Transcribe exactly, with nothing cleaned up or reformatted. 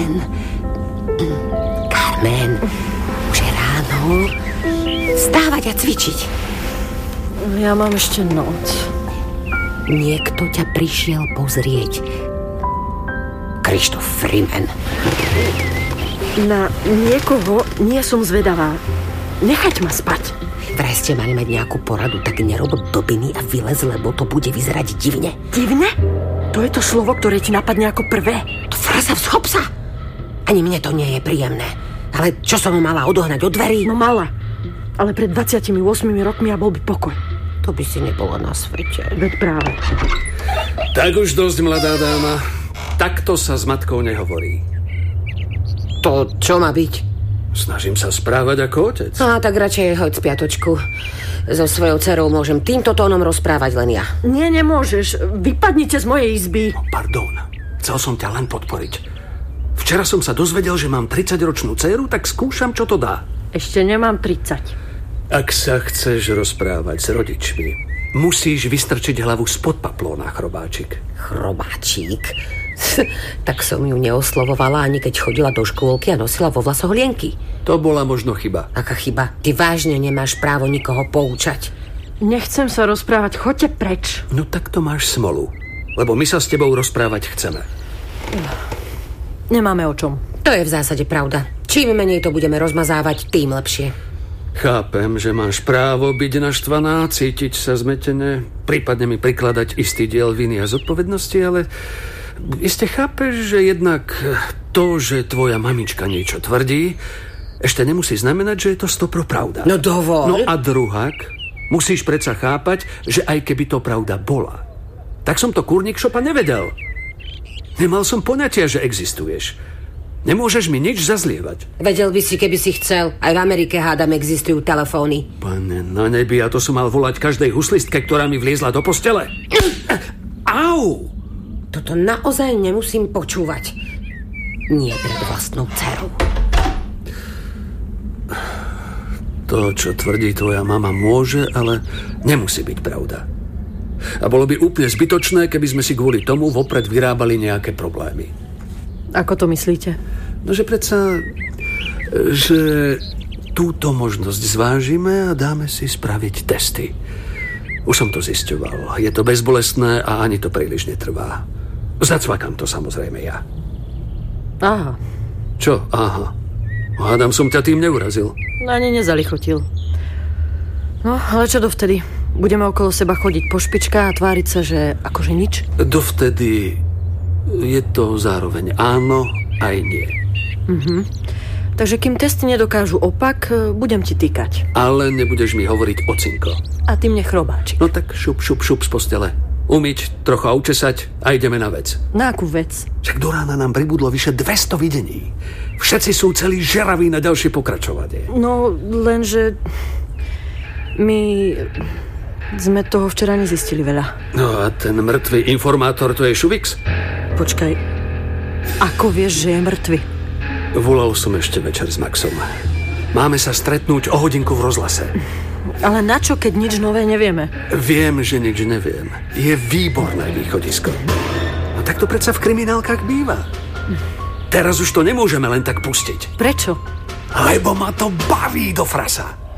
Carmen. Carmen, už je ráno. Vstávať a cvičiť. Ja mám ešte noc. Niekto ťa prišiel pozrieť. Krištof Freeman. Na niekoho nie som zvedavá. Nechať ma spať. Vraj ste mali mať nejakú poradu, tak nerob blbiny a vylez, lebo to bude vyzerať divne. Divne? To je to slovo, ktoré ti napadne ako prvé. To frasa, vzchop sa! Ani mne to nie je príjemné. Ale čo som mala odohnať od dverí? No mala. Ale pred dvadsiatimi ôsmimi rokmi a bol by pokoj. To by si nebola na svete. Veď práve. Tak už dosť, mladá dáma. Takto sa s matkou nehovorí. To čo má byť? Snažím sa správať ako otec. No, tak radšej hoď spiatočku. So svojou dcerou môžem týmto tónom rozprávať len ja. Nie, nemôžeš. Vypadnite z mojej izby. No, pardon. Chcel som ťa len podporiť. Včera som sa dozvedel, že mám tridsaťročnú dceru, tak skúšam, čo to dá. Ešte nemám tridsať. Ak sa chceš rozprávať s rodičmi, musíš vystrčiť hlavu spod paplóna, chrobáčik. Chrobáčik? Tak som ju neoslovovala, ani keď chodila do škôlky a nosila vo vlasoch lienky. To bola možno chyba. Aká chyba? Ty vážne nemáš právo nikoho poučať. Nechcem sa rozprávať, choďte preč. No tak to máš smolu, lebo my sa s tebou rozprávať chceme. Nemáme o čom. To je v zásade pravda. Čím menej to budeme rozmazávať, tým lepšie. Chápem, že máš právo byť naštvaná, cítiť sa zmetene, prípadne mi prikladať istý diel viny a zodpovednosti, ale iste chápeš, že jednak to, že tvoja mamička niečo tvrdí, ešte nemusí znamenať, že je to stopro pravda. No dovol. No a druhák, musíš predsa chápať, že aj keby to pravda bola, tak som to kurník šopa nevedel. Nemal som poňatia, že existuješ. Nemôžeš mi nič zazlievať. Vedel by si, keby si chcel. Aj v Amerike, hádam, existujú telefóny. Pane na nebi, a to som mal volať každej huslistke, ktorá mi vliezla do postele. Au! Toto naozaj nemusím počúvať. Nie pred vlastnou dcerou. To, čo tvrdí tvoja mama, môže, ale nemusí byť pravda. A bolo by úplne zbytočné, keby sme si kvôli tomu vopred vyrábali nejaké problémy. Ako to myslíte? No, že predsa, že túto možnosť zvážime a dáme si spraviť testy. Už som to zisťoval. Je to bezbolestné a ani to príliš netrvá. Zacvakám to samozrejme ja. Aha. Čo? Aha. Hádam, som ťa tým neurazil. Ani nezalichotil. No, ale čo dovtedy? Budeme okolo seba chodiť po špičkách a tváriť sa, že akože nič? Dovtedy je to zároveň áno aj nie. Mhm. Takže kým testy nedokážu opak, budem ti týkať. Ale nebudeš mi hovoriť ocinko. A ty mne chrobáčik. No tak šup, šup, šup z postele. Umyť, trocha učesať a ideme na vec. Na akú vec? Však do rána nám pribudlo vyše dvesto videní. Všetci sú celí žeraví na ďalšie pokračovanie. No, lenže my sme toho včera nezistili veľa. No a ten mŕtvý informátor, to je Šuvix? Počkaj, ako vieš, že je mŕtvy? Volal som ešte večer s Maxom. Máme sa stretnúť o hodinku v rozhlase. Ale na čo, keď nič nové nevieme? Viem, že nič neviem. Je výborné východisko. No tak to predsa v kriminálkach býva. Teraz už to nemôžeme len tak pustiť. Prečo? Lebo ma to baví do frasa.